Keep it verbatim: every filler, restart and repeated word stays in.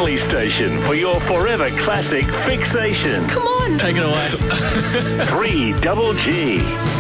only station for your forever classic fixation. Come on. Take it away. three Double G.